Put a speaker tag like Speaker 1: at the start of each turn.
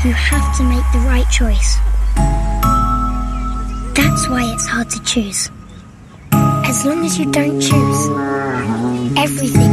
Speaker 1: You have to make the right choice. That's why it's hard to choose. As long as you don't choose, everything